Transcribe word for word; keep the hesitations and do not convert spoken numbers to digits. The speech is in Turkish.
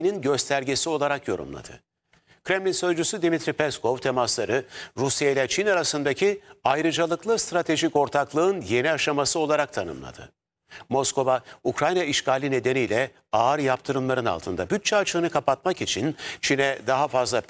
göstergesi olarak yorumladı. Kremlin sözcüsü Dmitri Peskov temasları Rusya ile Çin arasındaki ayrıcalıklı stratejik ortaklığın yeni aşaması olarak tanımladı. Moskova, Ukrayna işgali nedeniyle ağır yaptırımların altında bütçe açığını kapatmak için Çin'e daha fazla